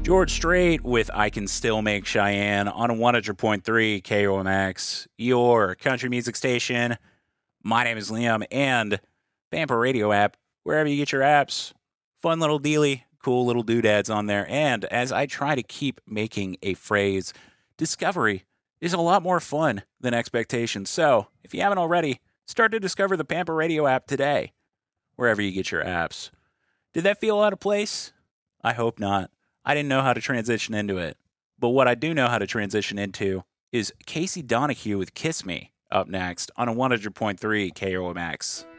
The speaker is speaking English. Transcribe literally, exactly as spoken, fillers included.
George Strait with I Can Still Make Cheyenne on one hundred point three K O M X, your country music station. My name is Liam, and Pampa Radio app, wherever you get your apps. Fun little dealy, cool little doodads on there. And as I try to keep making a phrase, discovery is a lot more fun than expectation. So, if you haven't already, start to discover the Pampa Radio app today, wherever you get your apps. Did that feel out of place? I hope not. I didn't know how to transition into it. But what I do know how to transition into is Casey Donahue with Kiss Me up next on a one hundred point three K O M X.